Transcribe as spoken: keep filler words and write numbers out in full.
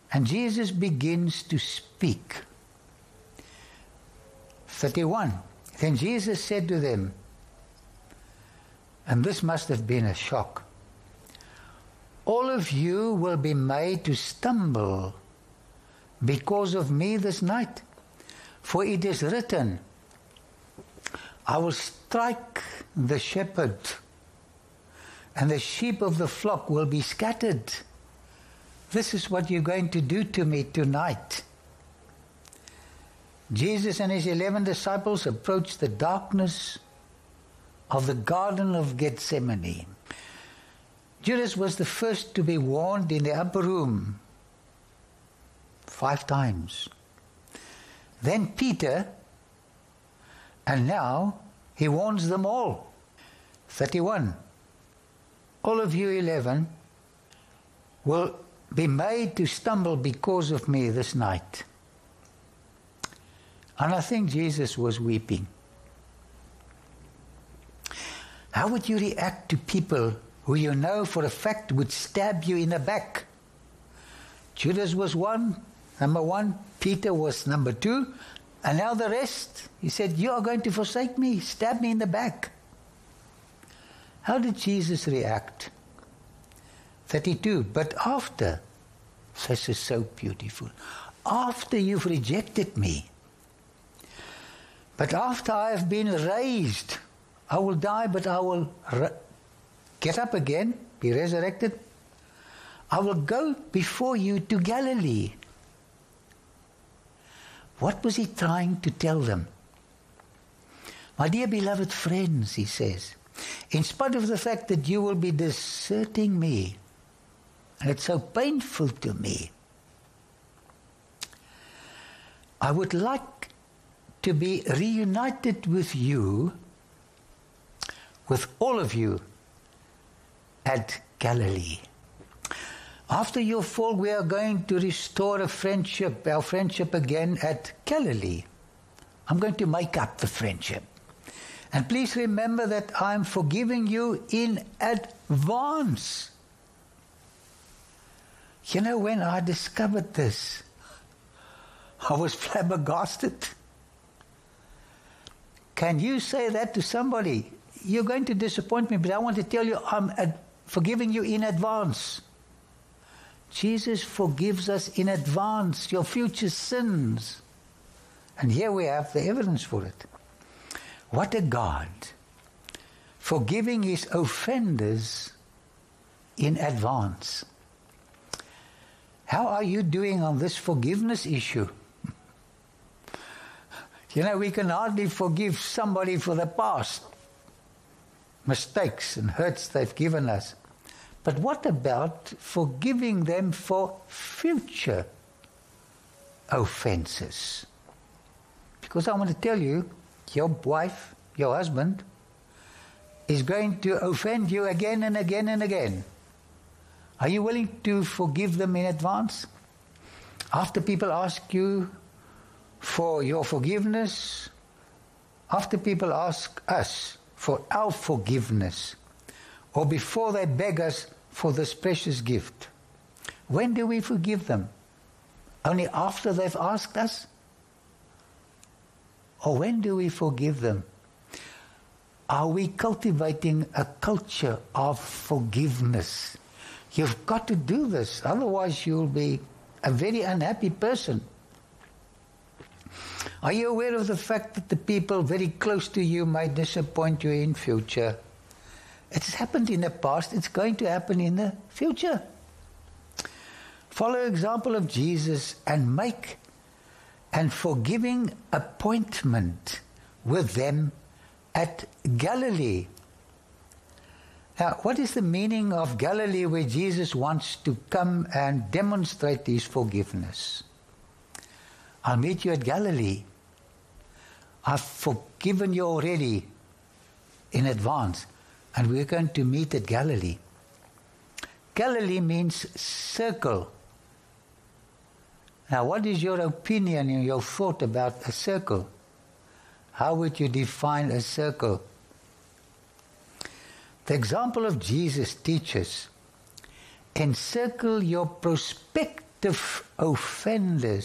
And Jesus begins to speak. thirty-one. Then Jesus said to them, and this must have been a shock, all of you will be made to stumble because of me this night. For it is written, I will strike the shepherd, and the sheep of the flock will be scattered. This is what you're going to do to me tonight. Jesus and his eleven disciples approached the darkness of the Garden of Gethsemane. Judas was the first to be warned in the upper room five times. Then Peter, and now he warns them all. thirty-one. All of you eleven will be made to stumble because of me this night. And I think Jesus was weeping. How would you react to people who you know for a fact would stab you in the back? Judas was one, number one. Peter was number two. And now the rest. He said, you are going to forsake me, stab me in the back. How did Jesus react? thirty-two. But after, this is so beautiful, after you've rejected me, but after I have been raised, I will die, but I will re- get up again, be resurrected. I will go before you to Galilee. What was he trying to tell them? My dear beloved friends, he says, in spite of the fact that you will be deserting me, and it's so painful to me, I would like to be reunited with you, with all of you, at Galilee. After your fall, we are going to restore a friendship, our friendship again at Galilee. I'm going to make up the friendship. And please remember that I'm forgiving you in advance. You know, when I discovered this, I was flabbergasted. Can you say that to somebody? You're going to disappoint me, but I want to tell you I'm ad- forgiving you in advance. Jesus forgives us in advance, your future sins. And here we have the evidence for it. What a God, forgiving his offenders in advance. How are you doing on this forgiveness issue? You know, we can hardly forgive somebody for the past mistakes and hurts they've given us. But what about forgiving them for future offenses? Because I want to tell you, your wife, your husband, is going to offend you again and again and again. Are you willing to forgive them in advance? After people ask you for your forgiveness, after people ask us for our forgiveness, or before they beg us for this precious gift, when do we forgive them? Only after they've asked us? Or when do we forgive them? Are we cultivating a culture of forgiveness? You've got to do this, otherwise you'll be a very unhappy person. Are you aware of the fact that the people very close to you might disappoint you in future? It's happened in the past, it's going to happen in the future. Follow the example of Jesus and make an forgiving appointment with them at Galilee. Now, what is the meaning of Galilee where Jesus wants to come and demonstrate his forgiveness? I'll meet you at Galilee. I've forgiven you already in advance, and we're going to meet at Galilee. Galilee means circle. Now, what is your opinion and your thought about a circle? How would you define a circle? The example of Jesus teaches, encircle your prospective active offenders